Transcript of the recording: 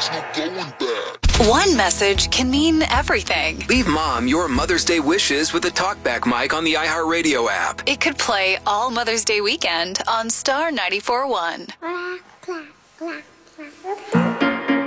One message can mean everything. Leave Mom your Mother's Day wishes with a talkback mic on the iHeartRadio app. It could play all Mother's Day weekend on Star 94.1.